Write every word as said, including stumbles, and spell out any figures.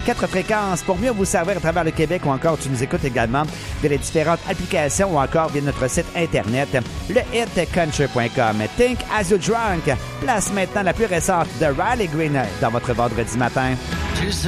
quatre fréquences pour mieux vous servir à travers le Québec ou encore tu nous écoutes également via les différentes applications ou encore via notre site internet, le hit country point com. Think As You Drunk, place maintenant la plus récente de Riley Green dans votre vendredi matin.